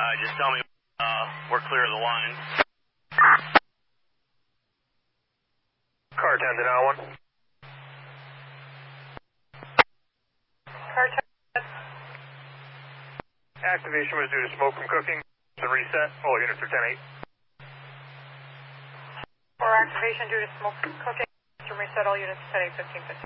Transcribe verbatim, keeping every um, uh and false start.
Uh, just tell me uh, we're clear of the line. Car ten to now one. Car ten. Activation was due to smoke from cooking. To reset, all units are ten eight. For activation due to smoke from cooking, to reset all units ten eight fifteen fifteen.